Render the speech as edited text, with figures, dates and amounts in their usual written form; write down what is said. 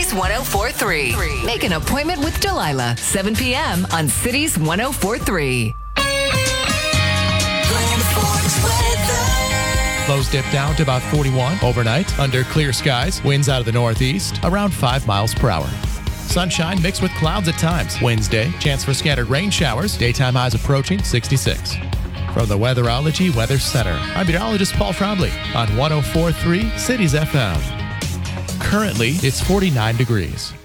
Cities 104.3. Make an appointment with Delilah, 7 p.m. on Cities 104.3. Lows dip down to about 41 overnight under clear skies. Winds out of the northeast around 5 miles per hour. Sunshine mixed with clouds at times. Wednesday, chance for scattered rain showers. Daytime highs approaching 66. From the Weatherology Weather Center, I'm meteorologist Paul Trombley on 104.3 Cities FM. Currently, it's 49 degrees.